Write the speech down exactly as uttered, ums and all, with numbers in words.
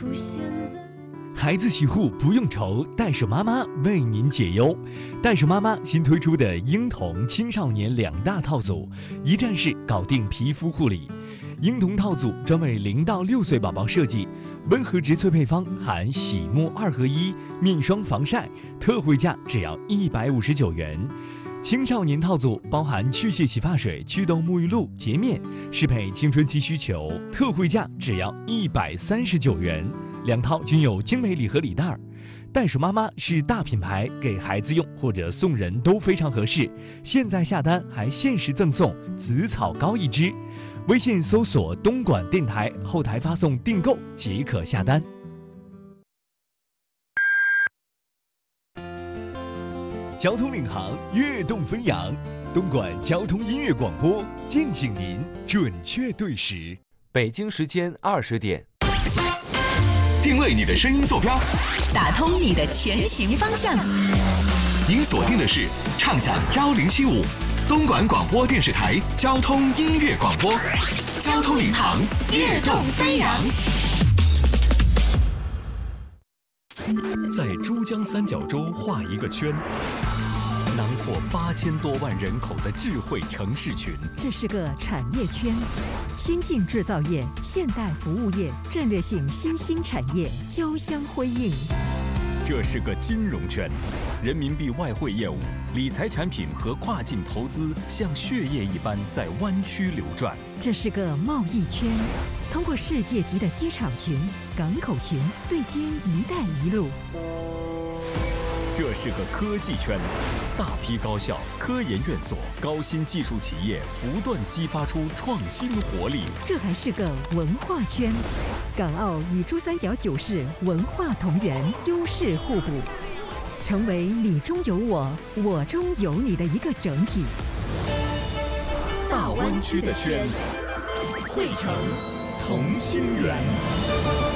孩子洗护不用愁，袋鼠妈妈为您解忧。袋鼠妈妈新推出的婴童青少年两大套组，一站式搞定皮肤护理。婴童套组专为零到六岁宝宝设计，温和植萃配方含洗沐二合一、面霜防晒，特惠价只要一百五十九元。青少年套组包含去屑洗发水、祛痘沐浴露、洁面，适配青春期需求，特惠价只要一百三十九元。两套均有精美礼盒礼袋。袋鼠妈妈是大品牌，给孩子用或者送人都非常合适。现在下单还限时赠送紫草膏一支。微信搜索东莞电台，后台发送订购即可下单。交通领航，跃动飞扬，东莞交通音乐广播，敬请您准确对时。 北京时间二十点， 定位你的声音坐标， 打通你的前行方向。 您锁定的是畅享幺零七五。东莞广播电视台交通音乐广播，交通领航，跃动飞扬。 在珠江三角洲画一个圈，囊括八千多万人口的智慧城市群。 这是个产业圈，先进制造业、现代服务业、战略性新兴产业交相辉映。 这是个金融圈，人民币外汇业务、理财产品和跨境投资像血液一般在湾区流转。 这是个贸易圈，通过世界级的机场群、港口群对接“一带一路”。 这是个科技圈，大批高校、科研院所、高新技术企业不断激发出创新活力。 这还是个文化圈，港澳与珠三角九市文化同源，优势互补，成为你中有我，我中有你的一个整体。 大湾区的圈，汇成同心圆。